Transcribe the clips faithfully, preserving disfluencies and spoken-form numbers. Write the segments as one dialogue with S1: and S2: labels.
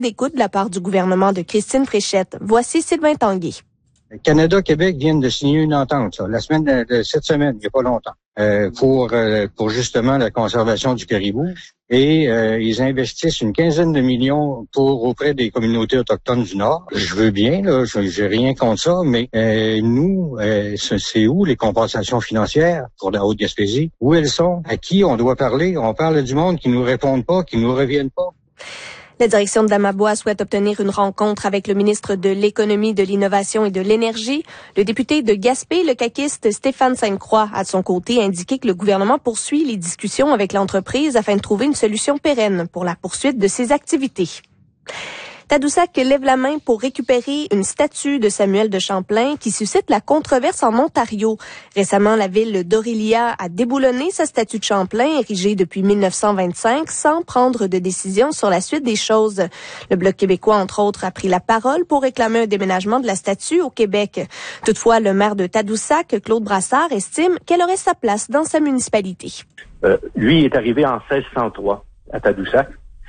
S1: d'écoute de la part du gouvernement de Christine Fréchette. Voici Sylvain Tanguay.
S2: Canada-Québec viennent de signer une entente, ça, la semaine de, de cette semaine, il n'y a pas longtemps, euh, pour euh, pour justement la conservation du caribou. Et euh, ils investissent une quinzaine de millions pour auprès des communautés autochtones du Nord. Je veux bien, là, j'ai rien contre ça, mais euh, nous, euh, c'est où les compensations financières pour la Haute-Gaspésie? Où elles sont? À qui on doit parler? On parle du monde qui nous répondent pas, qui nous reviennent pas.
S1: La direction de Damabois souhaite obtenir une rencontre avec le ministre de l'Économie, de l'Innovation et de l'Énergie. Le député de Gaspé, le caquiste Stéphane Sainte-Croix, à son côté, a indiqué que le gouvernement poursuit les discussions avec l'entreprise afin de trouver une solution pérenne pour la poursuite de ses activités. Tadoussac lève la main pour récupérer une statue de Samuel de Champlain qui suscite la controverse en Ontario. Récemment, la ville d'Orillia a déboulonné sa statue de Champlain, érigée depuis mille neuf cent vingt-cinq, sans prendre de décision sur la suite des choses. Le Bloc québécois, entre autres, a pris la parole pour réclamer un déménagement de la statue au Québec. Toutefois, le maire de Tadoussac, Claude Brassard, estime qu'elle aurait sa place dans sa municipalité.
S3: Euh, lui est arrivé en seize cent trois à Tadoussac.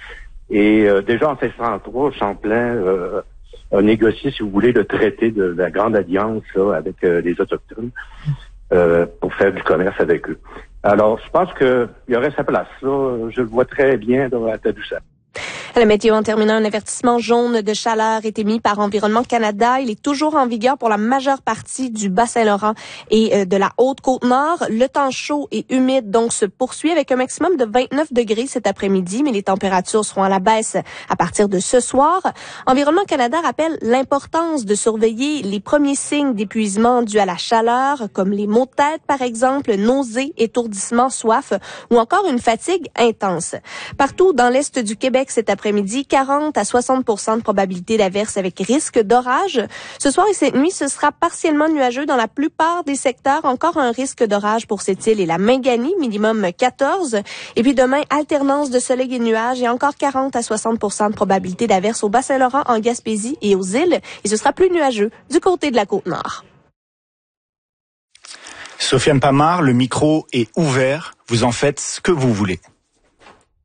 S3: Et euh, déjà en seize cent trois, Champlain euh, a négocié, si vous voulez, le traité de la Grande Alliance là, avec euh, les Autochtones euh, pour faire du commerce avec eux. Alors, je pense qu'il y aurait sa place. Là. Je le vois très bien dans à Tadoussac.
S1: À la météo, en terminant, un avertissement jaune de chaleur est émis par Environnement Canada. Il est toujours en vigueur pour la majeure partie du Bas-Saint-Laurent et de la Haute-Côte-Nord. Le temps chaud et humide donc se poursuit avec un maximum de vingt-neuf degrés cet après-midi, mais les températures seront à la baisse à partir de ce soir. Environnement Canada rappelle l'importance de surveiller les premiers signes d'épuisement dus à la chaleur, comme les maux de tête par exemple, nausées, étourdissement, soif ou encore une fatigue intense. Partout dans l'est du Québec cet après-midi, après-midi, quarante à soixante pour cent de probabilité d'averse avec risque d'orage. Ce soir et cette nuit, ce sera partiellement nuageux dans la plupart des secteurs. Encore un risque d'orage pour cette île et la Mingani, minimum quatorze. Et puis demain, alternance de soleil et nuages et encore quarante à soixante pour cent de probabilité d'averse au Bas-Saint-Laurent, en Gaspésie et aux îles. Et ce sera plus nuageux du côté de la Côte-Nord.
S4: Sofiane Pamar, le micro est ouvert. Vous en faites ce que vous voulez.